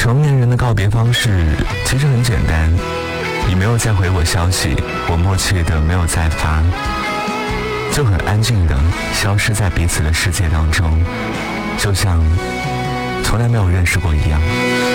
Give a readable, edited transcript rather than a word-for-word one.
成年人的告别方式其实很简单，你没有再回我消息，我默契的没有再发，就很安静的消失在彼此的世界当中，就像从来没有认识过一样。